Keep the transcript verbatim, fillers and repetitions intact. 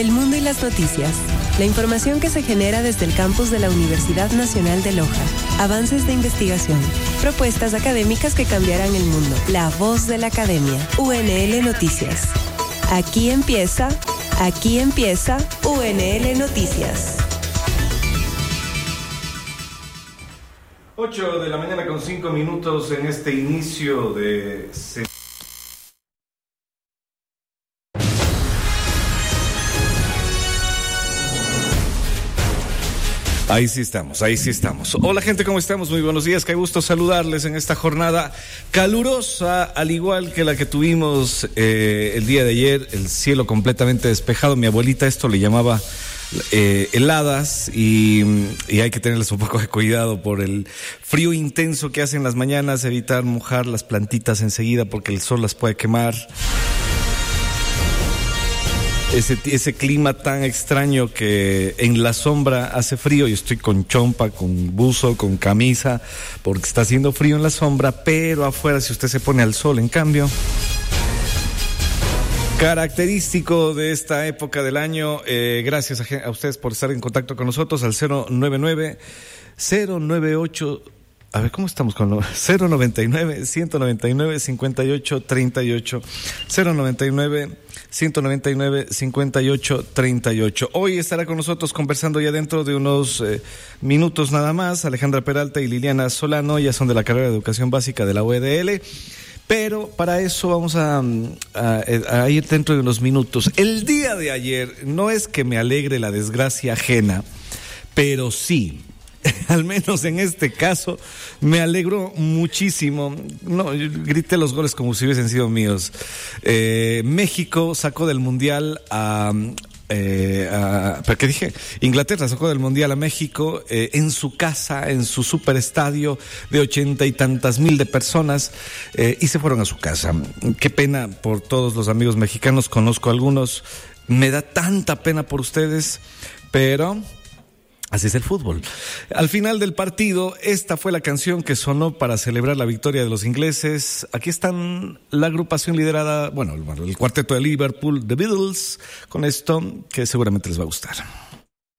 El mundo y las noticias. La información que se genera desde el campus de la Universidad Nacional de Loja. Avances de investigación. Propuestas académicas que cambiarán el mundo. La voz de la academia. U N L Noticias. Aquí empieza, aquí empieza U N L Noticias. ocho de la mañana con cinco minutos en este inicio de... Ahí sí estamos, ahí sí estamos. Hola gente, ¿cómo estamos? Muy buenos días, qué gusto saludarles en esta jornada calurosa, al igual que la que tuvimos eh, el día de ayer, el cielo completamente despejado. Mi abuelita esto le llamaba eh, heladas y, y hay que tenerles un poco de cuidado por el frío intenso que hace en las mañanas, evitar mojar las plantitas enseguida porque el sol las puede quemar. Ese, ese clima tan extraño que en la sombra hace frío. Yo estoy con chompa, con buzo, con camisa, porque está haciendo frío en la sombra, pero afuera si usted se pone al sol, en cambio. Característico de esta época del año, eh, gracias a, a ustedes por estar en contacto con nosotros al cero nueve nueve, cero nueve ocho... A ver, ¿cómo estamos con lo? cero noventa y nueve, ciento noventa y nueve, cincuenta y ocho, treinta y ocho. cero noventa y nueve, ciento noventa y nueve, cincuenta y ocho, treinta y ocho. Hoy estará con nosotros conversando ya dentro de unos eh, minutos nada más Alejandra Peralta y Liliana Solano. Ellas son de la carrera de Educación Básica de la U E D L. Pero para eso vamos a, a, a ir dentro de unos minutos. El día de ayer no es que me alegre la desgracia ajena, pero sí... al menos en este caso, me alegro muchísimo. No, yo grité los goles como si hubiesen sido míos. Eh, México sacó del Mundial a... Eh, a ¿pero qué dije? Inglaterra sacó del Mundial a México eh, en su casa, en su superestadio de ochenta y tantas mil de personas eh, y se fueron a su casa. Qué pena por todos los amigos mexicanos, conozco algunos. Me da tanta pena por ustedes, pero... así es el fútbol. Al final del partido, esta fue la canción que sonó para celebrar la victoria de los ingleses. Aquí están la agrupación liderada, bueno, el cuarteto de Liverpool, The Beatles, con esto que seguramente les va a gustar.